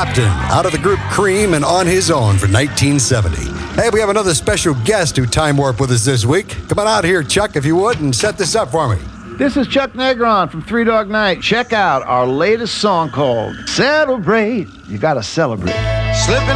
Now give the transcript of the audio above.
Clapton, out of the group Cream and On His Own for 1970. Hey, we have another special guest who time warped with us this week. Come on out here, Chuck, if you would, and set this up for me. This is Chuck Negron from Three Dog Night. Check out our latest song called Celebrate. You gotta celebrate. Slipping